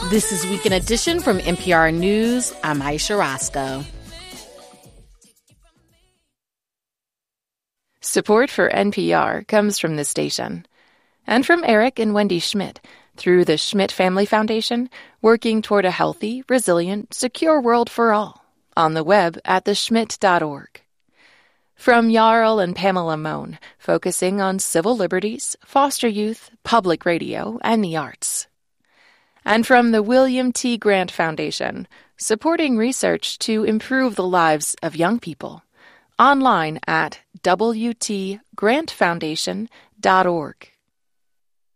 This is Weekend Edition from NPR News. I'm Aisha Roscoe. Support for NPR comes from this station and from Eric and Wendy Schmidt through the Schmidt Family Foundation, working toward a healthy, resilient, secure world for all. On the web at theschmidt.org. From Jarl and Pamela Mohn, focusing on civil liberties, foster youth, public radio, and the arts. And from the William T. Grant Foundation, supporting research to improve the lives of young people. Online at wtgrantfoundation.org.